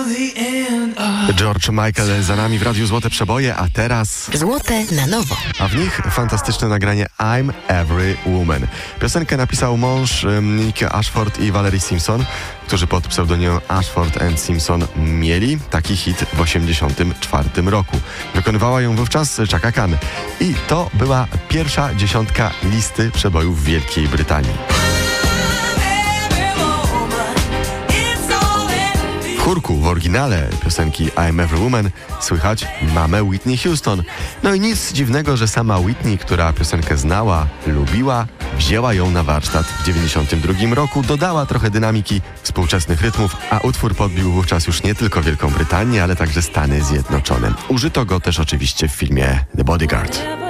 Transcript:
George Michael za nami w Radiu Złote Przeboje, a teraz... Złote na nowo. A w nich fantastyczne nagranie I'm Every Woman. Piosenkę napisał mąż Nicky Ashford i Valerie Simpson, którzy pod pseudonimem Ashford and Simpson mieli taki hit w 1984 roku. Wykonywała ją wówczas Chaka Khan. I to była pierwsza dziesiątka listy przebojów w Wielkiej Brytanii. W chórku w oryginale piosenki I'm Every Woman słychać mamę Whitney Houston. No i nic dziwnego, że sama Whitney, która piosenkę znała, lubiła, wzięła ją na warsztat w 1992 roku, dodała trochę dynamiki współczesnych rytmów, a utwór podbił wówczas już nie tylko Wielką Brytanię, ale także Stany Zjednoczone. Użyto go też oczywiście w filmie The Bodyguard.